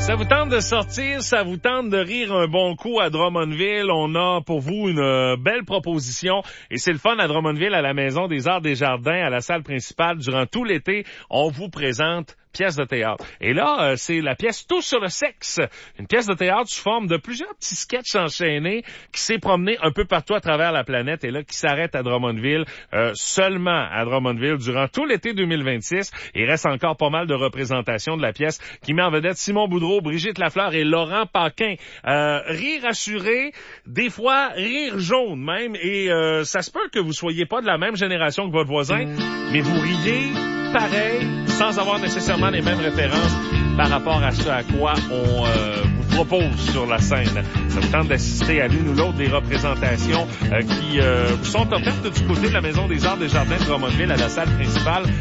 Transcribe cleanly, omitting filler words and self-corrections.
Ça vous tente de sortir, ça vous tente de rire un bon coup à Drummondville, on a pour vous une belle proposition et c'est le fun à Drummondville, à la Maison des Arts des Jardins, à la salle principale. Durant tout l'été, on vous présente pièce de théâtre. Et là, c'est la pièce Tout sur le sexe. Une pièce de théâtre sous forme de plusieurs petits sketchs enchaînés qui s'est promené un peu partout à travers la planète et là, qui s'arrête à Drummondville, seulement à Drummondville durant tout l'été 2026. Il reste encore pas mal de représentations de la pièce qui met en vedette Simon Boudreau, Brigitte Lafleur et Laurent Paquin. Rire assuré, des fois rire jaune même et ça se peut que vous soyez pas de la même génération que votre voisin, mais vous riez pareil, sans avoir nécessairement les mêmes références par rapport à ce à quoi on vous propose sur la scène. Ça vous tente d'assister à l'une ou l'autre des représentations qui vous sont offertes du côté de la Maison des Arts des Jardins de Drummondville à la salle principale.